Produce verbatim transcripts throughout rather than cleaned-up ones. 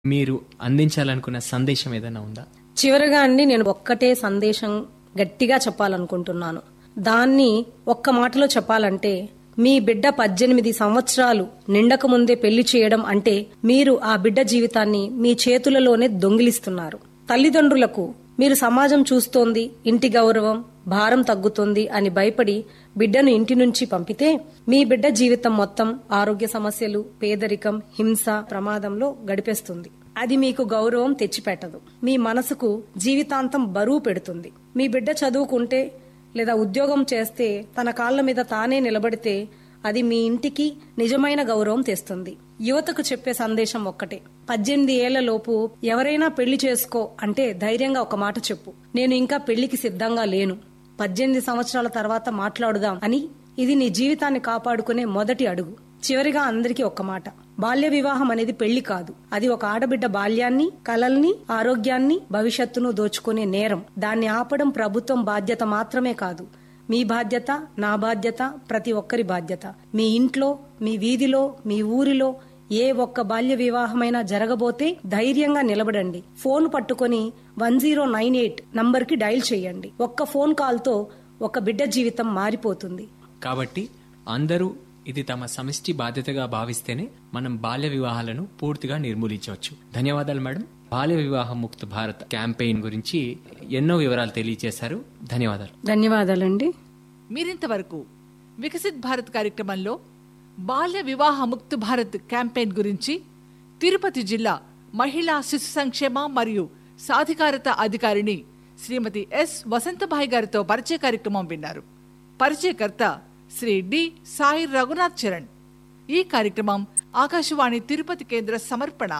మీరు అందించాలనుకున్న సందేశం ఏదైనా ఉందా? చివరగా అండి నేను ఒక్కటే సందేశం గట్టిగా చెప్పాలనుకుంటున్నాను. దాన్ని ఒక్క మాటలో చెప్పాలంటే, మీ బిడ్డ పద్దెనిమిది సంవత్సరాలు నిండక ముందే పెళ్లి చేయడం అంటే మీరు ఆ బిడ్డ జీవితాన్ని మీ చేతులలోనే దొంగిలిస్తున్నారు. తల్లిదండ్రులకు మీరు సమాజం చూస్తోంది, ఇంటి గౌరవం, భారం తగ్గుతుంది అని భయపడి బిడ్డను ఇంటి నుంచి పంపితే మీ బిడ్డ జీవితం మొత్తం ఆరోగ్య సమస్యలు, పేదరికం, హింస, ప్రమాదంలో గడిపేస్తుంది. అది మీకు గౌరవం తెచ్చిపెట్టదు. మీ మనసుకు జీవితాంతం బరువు పెడుతుంది. మీ బిడ్డ చదువుకుంటే లేదా ఉద్యోగం చేస్తే, తన కాళ్ల మీద తానే నిలబడితే అది మీ ఇంటికి నిజమైన గౌరవం తెస్తుంది. యువతకు చెప్పే సందేశం ఒక్కటే, పద్దెనిమిది ఏళ్ల లోపు ఎవరైనా పెళ్లి చేసుకో అంటే ధైర్యంగా ఒక మాట చెప్పు, నేను ఇంకా పెళ్లికి సిద్ధంగా లేను, పద్దెనిమిది సంవత్సరాల తర్వాత మాట్లాడుదాం అని. ఇది నీ జీవితాన్ని కాపాడుకునే మొదటి అడుగు. చివరిగా అందరికీ ఒక్క మాట, బాల్య వివాహం అనేది పెళ్లి కాదు. అది ఒక ఆడబిడ్డ బాల్యాన్ని, కలల్ని, ఆరోగ్యాన్ని, భవిష్యత్తును దోచుకునే నేరం. దాన్ని ఆపడం ప్రభుత్వం బాధ్యత మాత్రమే కాదు, మీ బాధ్యత, నా బాధ్యత, ప్రతి ఒక్కరి బాధ్యత. మీ ఇంట్లో, మీ వీధిలో, మీ ఊరిలో ఏ ఒక్క బాల్య వివాహమైనా జరగబోతే ధైర్యంగా నిలబడండి. ఫోన్ పట్టుకుని one zero nine eight number కి డైల్ చేయండి. ఒక్క ఫోన్ కాల్ తో ఒక బిడ్డ జీవితం మారిపోతుంది. కాబట్టి అందరూ ఇది తమ సమిష్టి బాధ్యతగా భావిస్తేనే మనం బాల్య వివాహాలను పూర్తిగా నిర్మూలించవచ్చు. ధన్యవాదాలు మేడం. బాల్య వివాహ ముక్త భారత్ క్యాంపెయిన్ గురించి ఎన్నో వివరాలు తెలియజేశారు. ధన్యవాదాలు. ధన్యవాదాలండి. మీరింతవరకు వికసిత్ భారత్ కార్యక్రమంలో బాల్య వివాహ ముక్త భారత్ క్యాంపెయిన్ గురించి తిరుపతి జిల్లా మహిళా శిశు సంక్షేమ మరియు సాధికారత అధికారిని శ్రీమతి ఎస్ వసంతభాయ్ గారితో పరిచయ కార్యక్రమం విన్నారు. పరిచయకర్త శ్రీ డి సాయి రఘునాథ్ చరణ్. ఈ కార్యక్రమం ఆకాశవాణి తిరుపతి కేంద్ర సమర్పణ.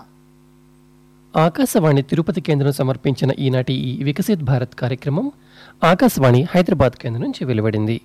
ఆకాశవాణి తిరుపతి కేంద్రం సమర్పించిన ఈనాటి ఈ వికసిత్ భారత్ కార్యక్రమం ఆకాశవాణి హైదరాబాద్ కేంద్రం నుంచి వెలువడింది.